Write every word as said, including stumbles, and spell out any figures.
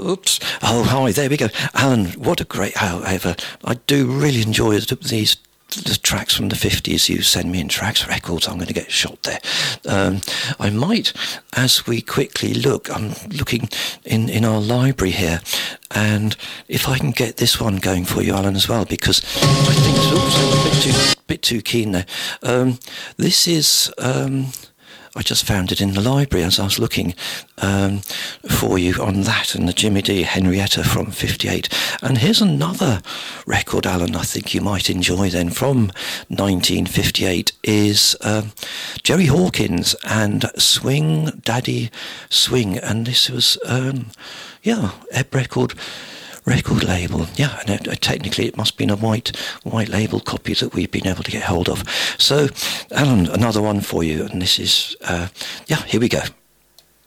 Oops. Oh, hi, there we go. Alan, what a great... However, I do really enjoy these the tracks from the fifties. You send me in Tracks Records, I'm going to get shot there. Um, I might, as we quickly look, I'm looking in, in our library here, and if I can get this one going for you, Alan, as well, because I think it's also a bit too, bit too keen there. Um, this is... Um, I just found it in the library as I was looking um, for you on that and the Jimmy D, Henrietta from fifty-eight. And here's another record, Alan, I think you might enjoy then, from nineteen fifty-eight, is um, Jerry Hawkins and Swing Daddy Swing. And this was, um, yeah, Ebb Record... record label, yeah, and uh, technically it must have been a white white label copy that we've been able to get hold of. So, Alan, another one for you, and this is, uh, yeah, here we go.